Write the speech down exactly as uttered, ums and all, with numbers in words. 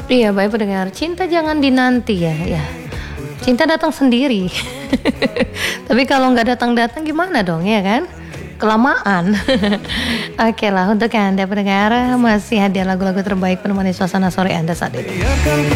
Iya, baik pendengar, cinta jangan dinanti ya, ya. Cinta datang sendiri. Tapi kalau nggak datang-datang gimana dong, ya kan? Kelamaan. Oke lah, untuk Anda pendengar, masih hadir lagu-lagu terbaik penemani suasana sore Anda saat ini.